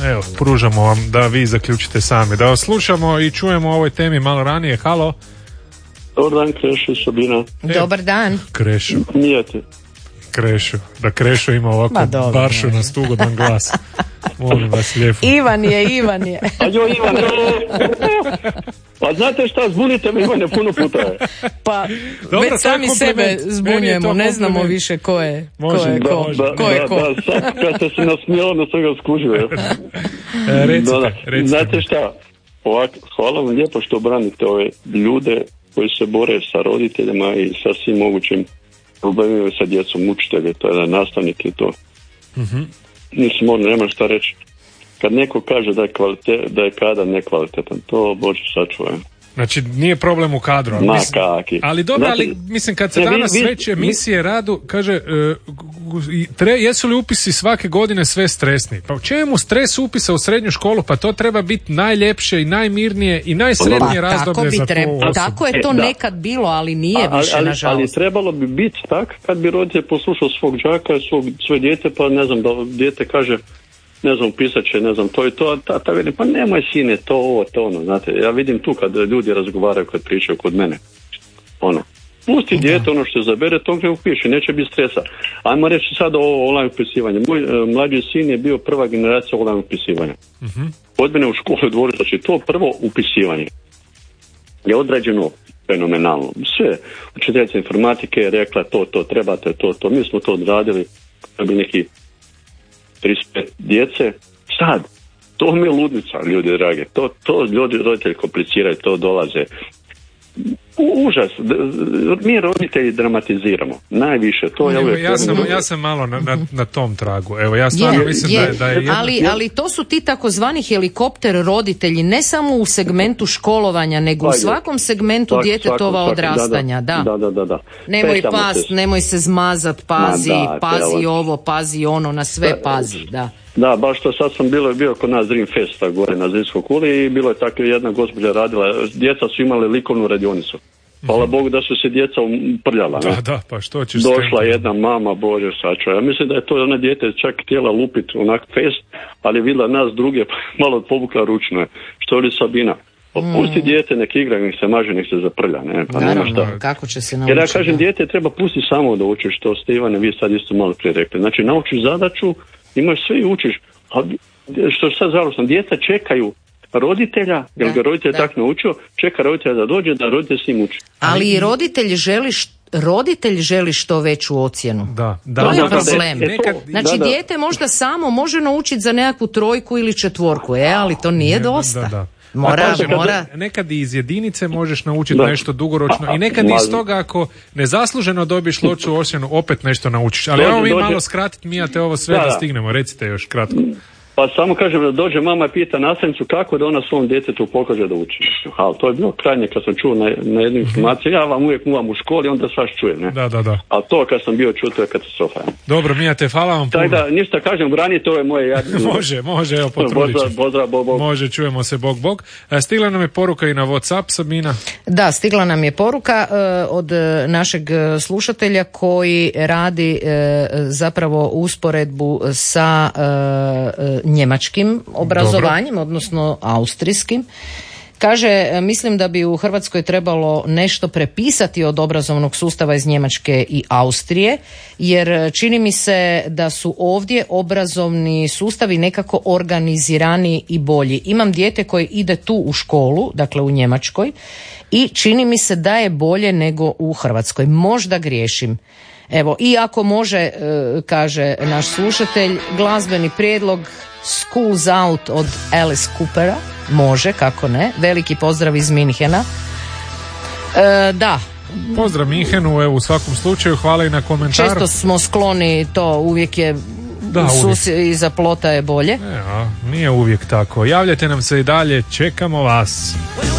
Evo, pružamo vam da vi zaključite sami. Da vas slušamo i čujemo o ovoj temi malo ranije. Halo? Dobar dan, Krešo i Sabina. Dobar dan. Krešo. Nijete. Krešo. Da Krešo ima ovako baršu na ugodan glas. Molim vas lijepo. Ivan je. A joj, Ivan, pa znate šta, zbunite me, Ivane, puno puta je. Pa, dobro, već sami sebe zbunjujemo, ne znamo više ko je ko. Da, sad kad ste se nasmijali, na svega skužio. Recite. Znate šta, ovako, hvala vam lijepo što branite ove ljude koji se bore sa roditeljima i sa svim mogućim problemima sa djecom, učitelje, to je nastavnik i to. Mislim, nema šta reći. Kad neko kaže da je kadar nekvalitetan, to Bože sačuvaj. Znači, nije problem u kadru. Ali dobro, ali mislim, kad se danas već emisije radu, kaže, jesu li upisi svake godine sve stresni? Pa u čemu stres upisa u srednju školu? Pa to treba biti najljepše i najmirnije i najsretnije razdoblje za tu osobu. Tako je to nekad bilo, ali nije više, nažalost. Ali trebalo bi biti tak kad bi roditelj poslušao svog đaka, svoje dijete, pa ne znam, da dijete kaže, ne znam, pisat će, ne znam, to i to, tata vidi, pa nemoj sine, to ovo, to ono, znate, ja vidim tu kad ljudi razgovaraju, kad pričaju kod mene, ono, pusti dijete ono što zabere, to ne upiše, neće biti stresa. Ajmo reći sad o online upisivanje. Moj mlađi sin je bio prva generacija online upisivanja. Kod mene u školu dvoru, znači to prvo upisivanje je odrađeno fenomenalno. Sve, učiteljica informatike je rekla to, trebate to, mi smo to odradili, da bi neki 35 djece, sad, to mi je ludnica, ljudi drage, to ljudi roditelji kompliciraju, to dolaze. Užas, mi roditelji dramatiziramo, najviše, to je uvijek... Ja sam malo na tom tragu, evo, ja stvarno mislim da je... Ali to su ti takozvani helikopter roditelji, ne samo u segmentu školovanja, nego u svakom segmentu djetetova odrastanja, da. Nemoj past, nemoj se zmazat, pazi ovo, pazi ono, na sve pazi, da. Da, baš to sad sam bio kod nas Dream Festa gore na Zrinskoj kuli i bilo je tako jedna gospođa radila, djeca su imale likovnu radionicu. Hvala Bogu da su se djeca prljala. Da, pa što ćeš... Došla jedna mama, Bože sačuvaj. Ja mislim da je to ona dijete čak htjela lupiti onak fest, ali vidjela nas druge, malo povukla ručno. Što li Sabina? Pusti dijete, nek igra, nek se maže, nek se zaprlja. Ne? Pa nema šta. Kako će se naučiti? Jer ja kažem, dijete treba pustiti samo da učiš, što ste Ivane, vi sad isto malo prije rekli. Znači, naučiš zadaću, imaš sve i učiš. A što sad žalosno, djeca čekaju roditelja, jer ga roditelj tako naučio, čeka roditelja da dođe, da roditelj s njim uči. Ali i roditelj želi što veću ocjenu. To je problem. Znači, dijete možda samo može naučiti za nekakvu 3 ili 4, ali to nije dosta. Mora. Nekad iz jedinice možeš naučiti nešto dugoročno i nekad iz toga ako nezasluženo dobiješ lošu ocjenu opet nešto naučiš. Ali evo vi malo skratiti, mijate ovo sve da stignemo. Recite još kratko. Pa samo kažem da dođe mama i pita nastavnicu kako da ona svom djetetu pokaže da uči. To je bilo krajnje kad sam čuo na jednu informaciju. Ja vam uvijek muvam u školi, onda svaš čujem. Ne? Da. A to kad sam bio čuo, to je katastrofa. Dobro, Mijate, hvala vam puno. Da, ništa kažem, branite ove moje jadne. Može, evo potrudit ću. Pozdrav, bog. Može, čujemo se, bog. Stigla nam je poruka i na WhatsApp, Sabina. Da, stigla nam je poruka od našeg slušatelja koji radi zapravo usporedbu sa njemačkim obrazovanjem, odnosno austrijskim. Kaže, mislim da bi u Hrvatskoj trebalo nešto prepisati od obrazovnog sustava iz Njemačke i Austrije, jer čini mi se da su ovdje obrazovni sustavi nekako organizirani i bolji. Imam dijete koje ide tu u školu, dakle u Njemačkoj, i čini mi se da je bolje nego u Hrvatskoj. Možda griješim. Evo, i ako može, kaže naš slušatelj, glazbeni prijedlog School's Out od Alice Coopera, može, kako ne, veliki pozdrav iz Minhena. Da. Pozdrav Minhenu, evo u svakom slučaju, hvala i na komentaru. Često smo skloni, to uvijek je iza plota je bolje. Nije uvijek tako. Javljajte nam se i dalje, čekamo vas.